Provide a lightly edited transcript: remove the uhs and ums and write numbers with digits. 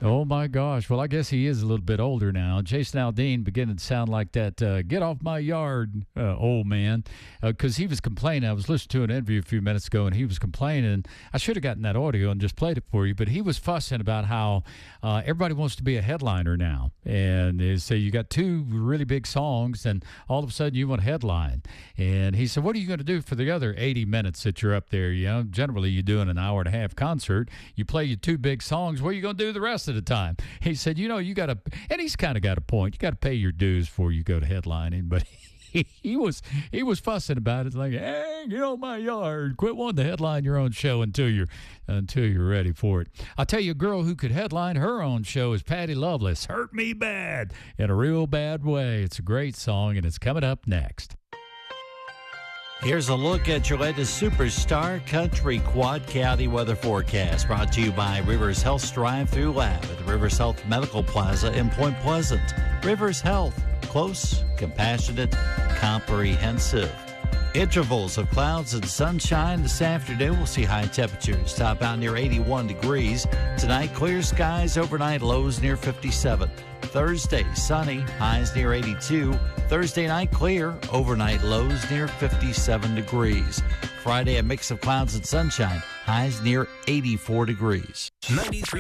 Oh my gosh. Well, I guess he is a little bit older now. Jason Aldean beginning to sound like that get off my yard old man, because he was complaining. I was listening to an interview a few minutes ago, and he was complaining. I should have gotten that audio and just played it for you, but he was fussing about how everybody wants to be a headliner now. And they say you got two really big songs, and all of a sudden you want a headline. And he said, what are you going to do for the other 80 minutes that you're up there? You know, generally you're doing an hour and a half concert. You play your two big songs. What are you going to do the rest of the time? He said, you know, you got to, and he's kind of got a point. You got to pay your dues before you go to headlining. But he was fussing about it. It's like, hey, get on my yard. Quit wanting to headline your own show until you're ready for it. I'll tell you, a girl who could headline her own show is Patty Loveless. Hurt Me Bad in a real bad way. It's a great song, and it's coming up next. Here's a look at your latest Superstar Country Quad County weather forecast, brought to you by Rivers Health Drive-Thru Lab at the Rivers Health Medical Plaza in Point Pleasant. Rivers Health, close, compassionate, comprehensive. Intervals of clouds and sunshine this afternoon. We'll see high temperatures top out near 81 degrees. Tonight, clear skies overnight, lows near 57. Thursday, sunny, highs near 82. Thursday night, clear, overnight lows near 57 degrees. Friday, a mix of clouds and sunshine, highs near 84 degrees. 93